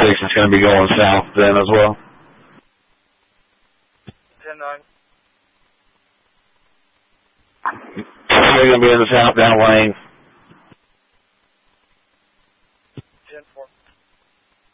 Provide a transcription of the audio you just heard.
is going to be going south then as well. 10-9. They're going to be in the southbound lane.